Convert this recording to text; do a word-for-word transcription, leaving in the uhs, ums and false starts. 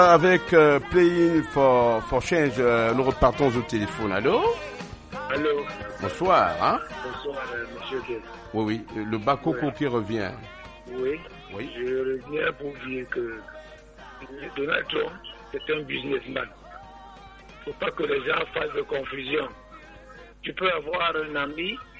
Avec euh, Playing for, for Change, euh, nous repartons au téléphone. Allô? Allô? Bonsoir. Hein? Bonsoir, euh, monsieur Gay. Oui, oui, le Bakoko oui. qui revient. Oui. Oui. Je reviens pour dire que Donald Trump, c'est un businessman. Il ne faut pas que les gens fassent de confusion. Tu peux avoir un ami